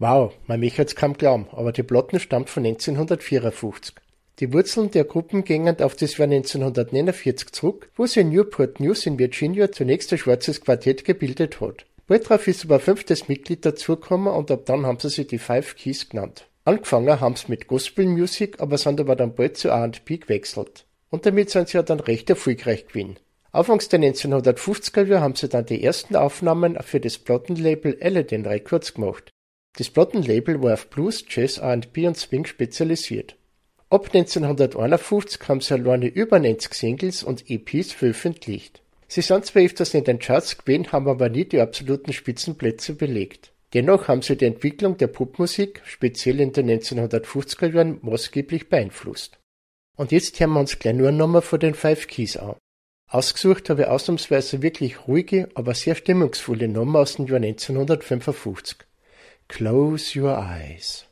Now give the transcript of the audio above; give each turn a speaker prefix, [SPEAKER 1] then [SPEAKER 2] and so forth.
[SPEAKER 1] Wow, man möchte es kaum glauben, aber die Platten stammt von 1954. Die Wurzeln der Gruppen gingen auf das Jahr 1949 zurück, wo sie in Newport News in Virginia zunächst ein schwarzes Quartett gebildet hat. Bald darauf ist aber ein fünftes Mitglied dazugekommen und ab dann haben sie sich die Five Keys genannt. Angefangen haben sie mit Gospel Music, aber sind aber dann bald zu R&B gewechselt. Und damit sind sie ja dann recht erfolgreich gewesen. Anfangs der 1950er Jahre haben sie dann die ersten Aufnahmen für das Plattenlabel Aladdin Records gemacht. Das Plattenlabel war auf Blues, Jazz, R&B und Swing spezialisiert. Ab 1951 haben sie alleine über 90 Singles und EPs veröffentlicht. Sie sind zwar öfters in den Charts gewesen, haben aber nie die absoluten Spitzenplätze belegt. Dennoch haben sie die Entwicklung der Popmusik, speziell in den 1950er Jahren, maßgeblich beeinflusst. Und jetzt hören wir uns gleich nur nochmal von den Five Keys an. Ausgesucht habe ich ausnahmsweise wirklich ruhige, aber sehr stimmungsvolle Nummern aus dem Jahr 1955. Close Your Eyes.